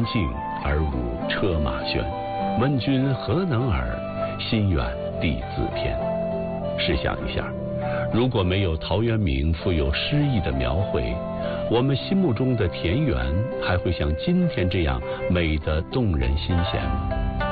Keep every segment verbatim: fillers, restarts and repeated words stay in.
静而无车马喧，问君何能尔？心远地自偏。试想一下，如果没有陶渊明富有诗意的描绘，我们心目中的田园还会像今天这样美得动人心弦吗？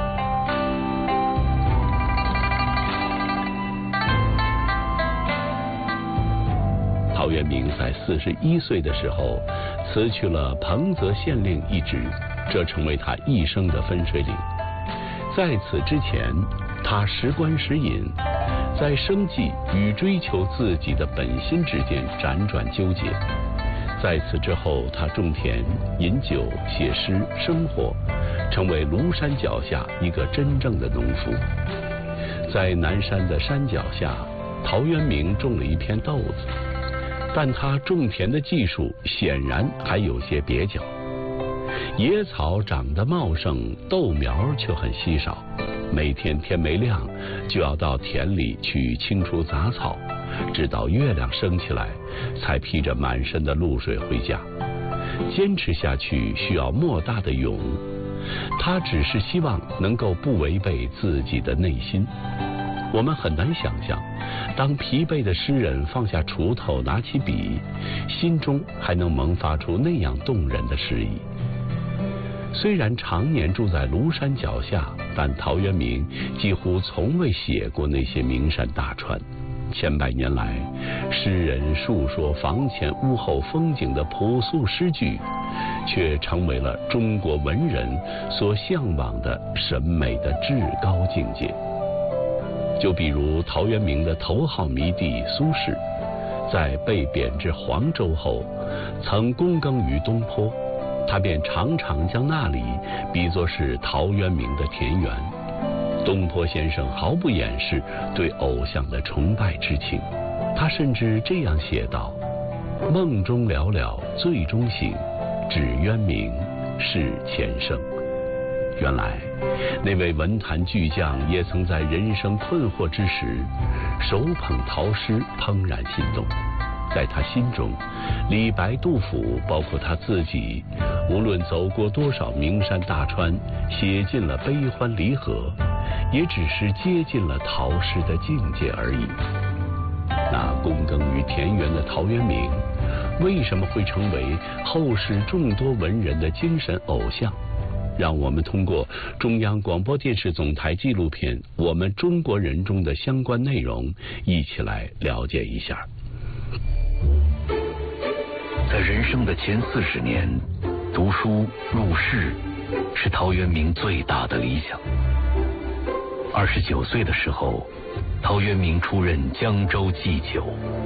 陶渊明在四十一岁的时候辞去了彭泽县令一职，这成为他一生的分水岭。在此之前，他时观时隐，在生计与追求自己的本心之间辗转纠结。在此之后，他种田、饮酒、写诗、生活，成为庐山脚下一个真正的农夫。在南山的山脚下，陶渊明种了一片豆子，但他种田的技术显然还有些蹩脚。野草长得茂盛，豆苗却很稀少。每天天没亮就要到田里去清除杂草，直到月亮升起来才披着满身的露水回家。坚持下去需要莫大的勇，他只是希望能够不违背自己的内心。我们很难想象，当疲惫的诗人放下锄头拿起笔，心中还能萌发出那样动人的诗意。虽然常年住在庐山脚下，但陶渊明几乎从未写过那些名山大川。千百年来，诗人述说房前屋后风景的朴素诗句，却成为了中国文人所向往的审美的至高境界。就比如陶渊明的头号迷弟苏轼，在被贬至黄州后，曾躬耕于东坡，他便常常将那里比作是陶渊明的田园。东坡先生毫不掩饰对偶像的崇拜之情，他甚至这样写道：梦中寥寥醉中醒，只渊明是前生。原来那位文坛巨匠也曾在人生困惑之时，手捧陶诗怦然心动。在他心中，李白、杜甫，包括他自己，无论走过多少名山大川，写尽了悲欢离合，也只是接近了陶诗的境界而已。那躬耕于田园的陶渊明，为什么会成为后世众多文人的精神偶像？让我们通过中央广播电视总台纪录片《我们中国人》中的相关内容，一起来了解一下。 在人生的前四十年，读书入仕是陶渊明最大的理想。二十九岁的时候，陶渊明出任江州祭酒，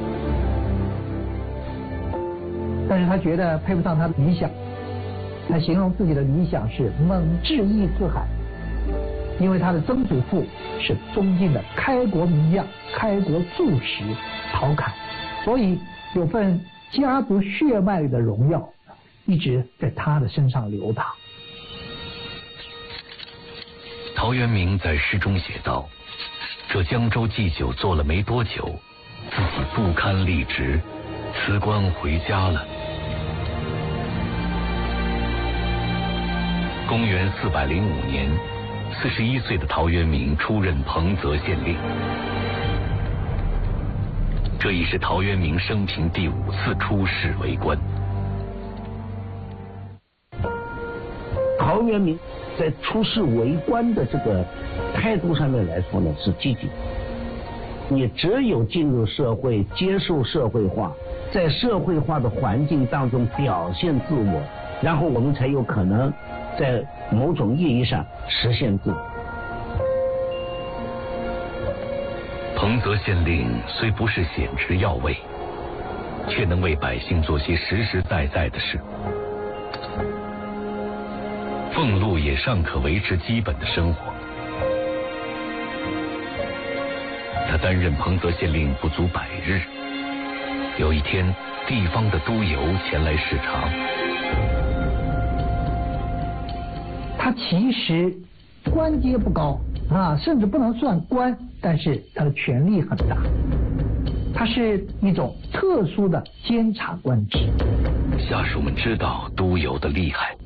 但是他觉得配不上他的理想，他形容自己的理想是猛志毅四海，因为他的曾祖父是尊敬的开国名将、开国柱石陶侃，所以有份家族血脉里的荣耀一直在他的身上流淌。 陶渊明在诗中写道：这江州祭酒做了没多久，自己不堪力职，辞官回家了。公元四百零五年，四十一岁的陶渊明出任彭泽县令，这已是陶渊明生平第五次出仕为官。 陶渊明在出仕为官的这个态度上面来说呢，是积极。你只有进入社会，接受社会化，在社会化的环境当中表现自我，然后我们才有可能在某种意义上实现自我。 彭泽县令虽不是显职要位，却能为百姓做些实实在在的事，俸禄也尚可维持基本的生活。他担任彭泽县令不足百日，有一天，地方的督邮前来视察。 他其实官阶不高啊，甚至不能算官，但是他的权力很大。他是一种特殊的监察官制。 下属们知道督邮的厉害，